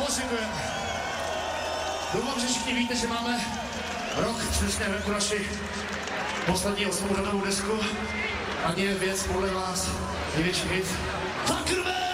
Pořibujeme. Doufám, že všichni víte, že máme rok přesně venku naši poslední 8 desku. A je věc podle vás největší hit. Fuckerman!